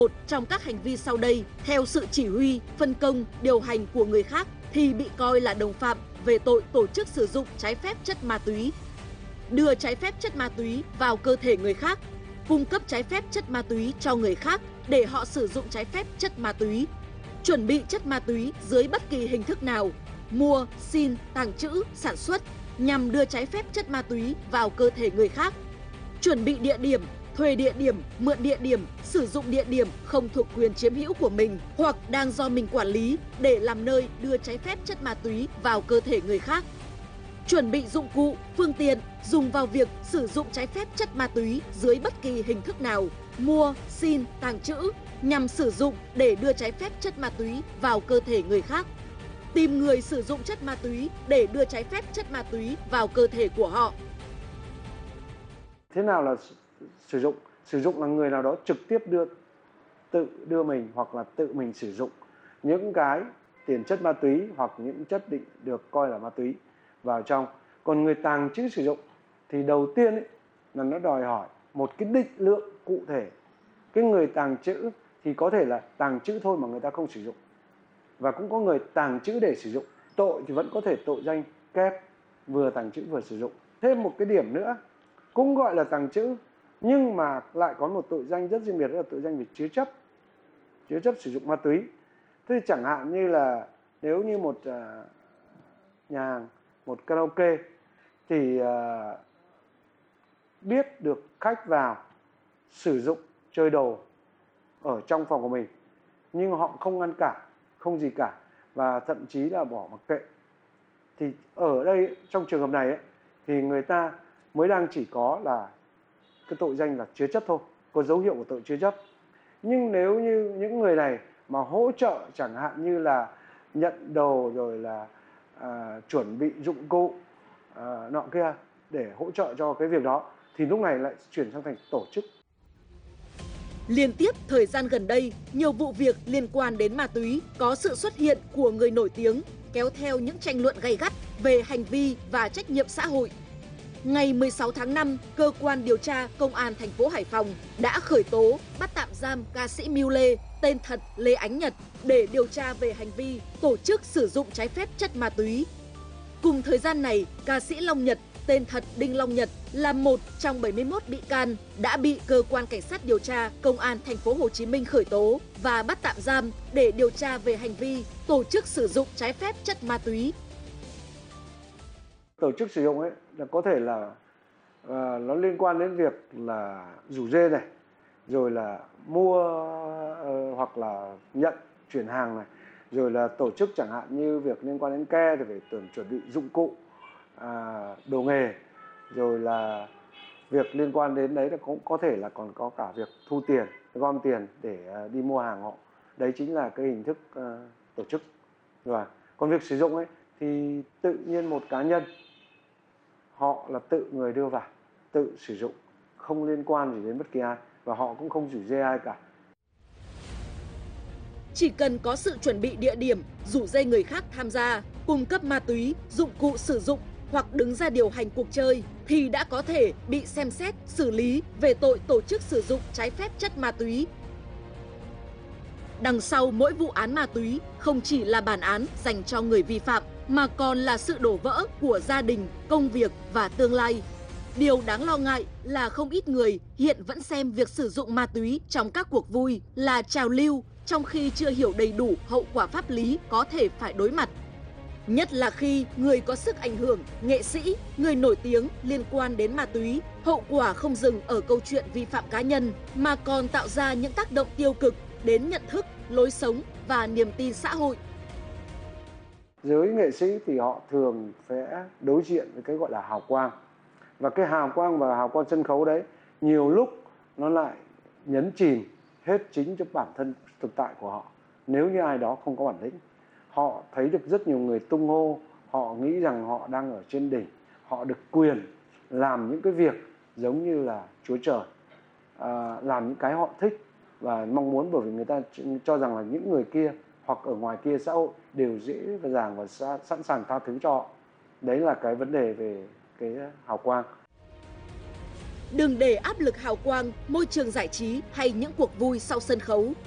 Một trong các hành vi sau đây theo sự chỉ huy, phân công, điều hành của người khác thì bị coi là đồng phạm về tội tổ chức sử dụng trái phép chất ma túy. Đưa trái phép chất ma túy vào cơ thể người khác, cung cấp trái phép chất ma túy cho người khác để họ sử dụng trái phép chất ma túy, chuẩn bị chất ma túy dưới bất kỳ hình thức nào, mua, xin, tàng trữ, sản xuất nhằm đưa trái phép chất ma túy vào cơ thể người khác, chuẩn bị địa điểm, thuê địa điểm, mượn địa điểm, sử dụng địa điểm không thuộc quyền chiếm hữu của mình hoặc đang do mình quản lý để làm nơi đưa trái phép chất ma túy vào cơ thể người khác. Chuẩn bị dụng cụ, phương tiện dùng vào việc sử dụng trái phép chất ma túy dưới bất kỳ hình thức nào, mua, xin, tàng trữ nhằm sử dụng để đưa trái phép chất ma túy vào cơ thể người khác. Tìm người sử dụng chất ma túy để đưa trái phép chất ma túy vào cơ thể của họ. Thế nào là sử dụng? Sử dụng là người nào đó trực tiếp tự đưa mình hoặc là tự mình sử dụng những cái tiền chất ma túy hoặc những chất định được coi là ma túy vào trong. Còn người tàng trữ sử dụng thì đầu tiên ấy, là nó đòi hỏi một cái định lượng cụ thể. Cái người tàng trữ thì có thể là tàng trữ thôi mà người ta không sử dụng. Và cũng có người tàng trữ để sử dụng. Tội thì vẫn có thể tội danh kép vừa tàng trữ vừa sử dụng. Thêm một cái điểm nữa, cũng gọi là tàng trữ nhưng mà lại có một tội danh rất riêng biệt, đó là tội danh về chứa chấp sử dụng ma túy. Thế chẳng hạn như là nếu như một nhà hàng, một karaoke thì biết được khách vào sử dụng chơi đồ ở trong phòng của mình nhưng họ không ngăn cản, không gì cả và thậm chí là bỏ mặc kệ, thì ở đây trong trường hợp này ấy, thì người ta mới đang chỉ có là cái tội danh là chứa chấp thôi, có dấu hiệu của tội chứa chấp. Nhưng nếu như những người này mà hỗ trợ chẳng hạn như là nhận đồ rồi là chuẩn bị dụng cụ nọ kia để hỗ trợ cho cái việc đó thì lúc này lại chuyển sang thành tổ chức. Liên tiếp thời gian gần đây, nhiều vụ việc liên quan đến ma túy có sự xuất hiện của người nổi tiếng kéo theo những tranh luận gay gắt về hành vi và trách nhiệm xã hội. Ngày 16 tháng 5, cơ quan điều tra Công an thành phố Hải Phòng đã khởi tố, bắt tạm giam ca sĩ Miu Lê, tên thật Lê Ánh Nhật để điều tra về hành vi tổ chức sử dụng trái phép chất ma túy. Cùng thời gian này, ca sĩ Long Nhật, tên thật Đinh Long Nhật là một trong 71 bị can đã bị cơ quan cảnh sát điều tra Công an thành phố Hồ Chí Minh khởi tố và bắt tạm giam để điều tra về hành vi tổ chức sử dụng trái phép chất ma túy. Tổ chức sử dụng ấy là có thể là nó liên quan đến việc là rủ rê này, rồi là mua hoặc là nhận chuyển hàng này, rồi là tổ chức chẳng hạn như việc liên quan đến ke thì phải chuẩn bị dụng cụ, đồ nghề, rồi là việc liên quan đến đấy là cũng có thể là còn có cả việc thu tiền, gom tiền để đi mua hàng họ. Đấy chính là cái hình thức tổ chức. Rồi. Còn việc sử dụng ấy thì tự nhiên một cá nhân họ là tự người đưa vào, tự sử dụng, không liên quan gì đến bất kỳ ai và họ cũng không rủ rê ai cả. Chỉ cần có sự chuẩn bị địa điểm, rủ dê người khác tham gia, cung cấp ma túy, dụng cụ sử dụng hoặc đứng ra điều hành cuộc chơi thì đã có thể bị xem xét, xử lý về tội tổ chức sử dụng trái phép chất ma túy. Đằng sau mỗi vụ án ma túy không chỉ là bản án dành cho người vi phạm mà còn là sự đổ vỡ của gia đình, công việc và tương lai. Điều đáng lo ngại là không ít người hiện vẫn xem việc sử dụng ma túy trong các cuộc vui là trào lưu, trong khi chưa hiểu đầy đủ hậu quả pháp lý có thể phải đối mặt. Nhất là khi người có sức ảnh hưởng, nghệ sĩ, người nổi tiếng liên quan đến ma túy, hậu quả không dừng ở câu chuyện vi phạm cá nhân mà còn tạo ra những tác động tiêu cực đến nhận thức, lối sống và niềm tin xã hội. Giới nghệ sĩ thì họ thường sẽ đối diện với cái gọi là hào quang. Và cái hào quang và hào quang sân khấu đấy nhiều lúc nó lại nhấn chìm hết chính cho bản thân thực tại của họ. Nếu như ai đó không có bản lĩnh, họ thấy được rất nhiều người tung hô, họ nghĩ rằng họ đang ở trên đỉnh, họ được quyền làm những cái việc giống như là Chúa Trời, làm những cái họ thích và mong muốn, bởi vì người ta cho rằng là những người kia hoặc ở ngoài kia xã hội đều dễ dàng và sẵn sàng tha thứ cho họ. Đấy là cái vấn đề về cái hào quang. Đừng để áp lực hào quang, môi trường giải trí hay những cuộc vui sau sân khấu